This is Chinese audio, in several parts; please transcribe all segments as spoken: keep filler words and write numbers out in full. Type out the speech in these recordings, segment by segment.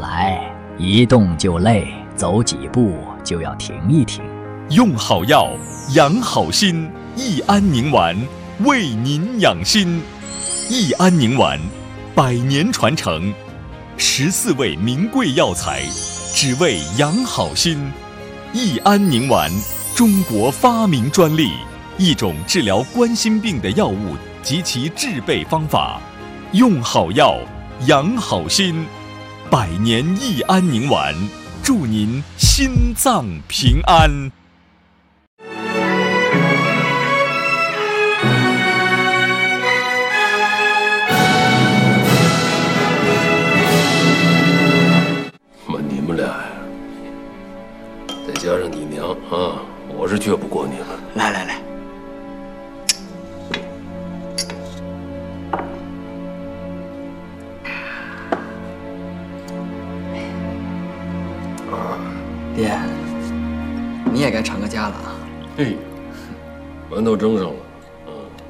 来，一动就累，走几步就要停一停。 用好药，养好心，益安宁丸为您养心。益安宁丸，百年传承，十四味名贵药材，只为养好心。益安宁丸，中国发明专利，一种治疗冠心病的药物及其制备方法。用好药，养好心，百年益安宁丸，祝您心脏平安。 你们俩呀，再加上你娘啊，我是倔不过你们。 来来来，爹，你也该成个家了啊！ 嘿，馒头蒸上了，嗯，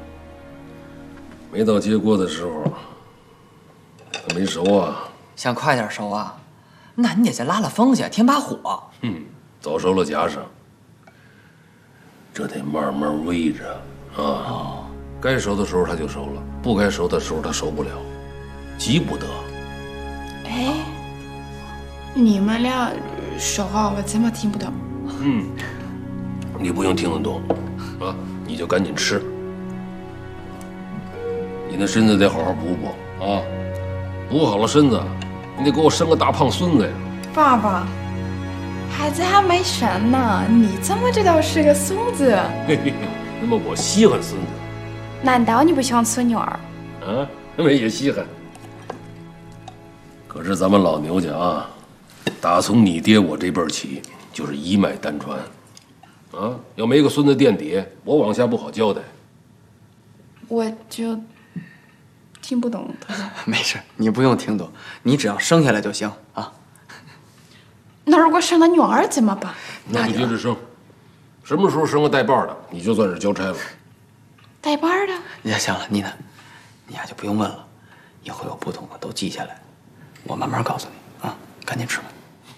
没到接锅的时候，还没熟啊。 想快点熟啊？那你得先拉拉风去，添把火。 嗯，早熟了夹上，这得慢慢煨着啊。哦，该熟的时候它就熟了，不该熟的时候它熟不了，急不得。 哎，你们俩说话我怎么听不懂？ 嗯，你不用听得懂，啊，你就赶紧吃。你那身子得好好补补啊，补好了身子。你得给我生个大胖孙子呀！ 爸爸，孩子还没生呢，你怎么知道是个孙子？ 嘿嘿，那么我稀罕孙子。 难道你不喜欢孙女儿？ 啊，那么也稀罕。可是咱们老牛家啊，打从你爹我这辈儿起，就是一脉单传。啊，要没个孙子垫底，我往下不好交代。 我就听不懂。 没事，你不用听懂，你只要生下来就行啊。 那如果生了女儿怎么办？ 那就接着生，什么时候生个带把的，你就算是交差了。 带把的？ 那行了，妮娜，你呀就不用问了，以后有不懂的都记下来，我慢慢告诉你啊。赶紧吃吧。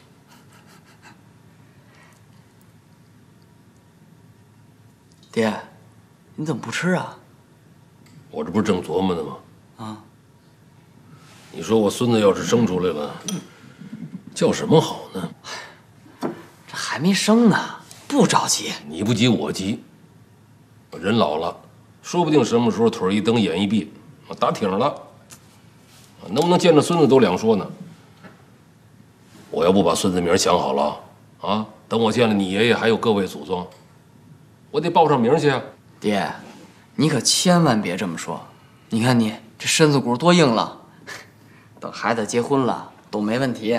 爹，你怎么不吃啊？ 我这不是正琢磨呢吗？ 啊， 你说我孙子要是生出来了，叫什么好呢？ 这还没生呢，不着急。 你不急我急，人老了，说不定什么时候腿一蹬眼一闭，打挺了，能不能见着孙子都两说呢。我要不把孙子名想好了啊，等我见了你爷爷还有各位祖宗，我得报上名去啊。 爹，你可千万别这么说。你看你这身子骨多硬朗，等孩子结婚了都没问题。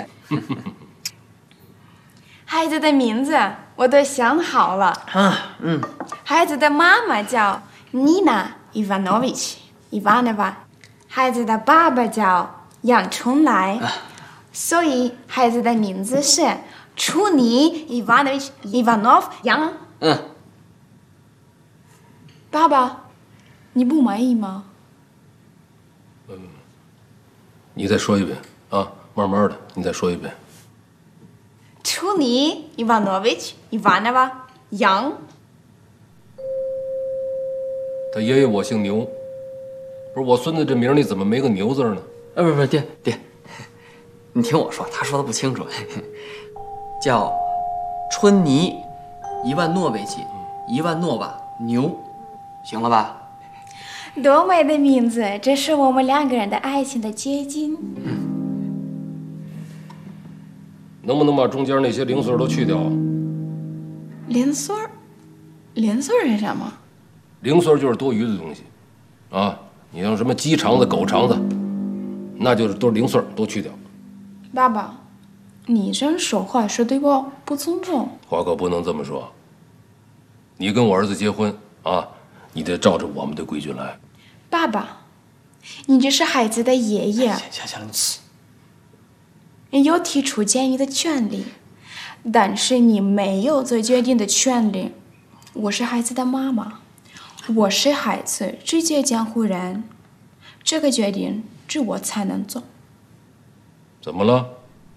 孩子的名字我都想好了。 啊，嗯， 孩子的妈妈叫妮娜·伊万诺维奇·伊万诺娃，孩子的爸爸叫杨春来，啊，所以孩子的名字是楚尼·伊万诺维奇·伊万诺夫杨。 嗯， 爸爸，你不满意吗？ 嗯，你再说一遍啊，慢慢的，你再说一遍。 楚尼·伊万诺维奇·伊万诺娃杨。 他爷爷我姓牛，不是我孙子这名里怎么没个牛字呢？ 哎，不是不是，爹爹，你听我说，他说的不清楚，叫春妮·伊万诺维奇·伊万诺娃牛，行了吧？ 多美的名字，这是我们两个人的爱情的结晶。 嗯， 能不能把中间那些零碎都去掉？ 零碎儿，零碎儿是什么？ 零碎就是多余的东西，啊，你像什么鸡肠子、狗肠子，那就是都是零碎，都去掉。 爸爸，你这样说话是对我不尊重。 话可不能这么说。你跟我儿子结婚啊，你得照着我们的规矩来。 爸爸，你这是孩子的爷爷， 行行行， 你有提出建议的权利，但是你没有做决定的权利。我是孩子的妈妈，我是孩子直接监护人，这个决定只我才能做。 怎么了？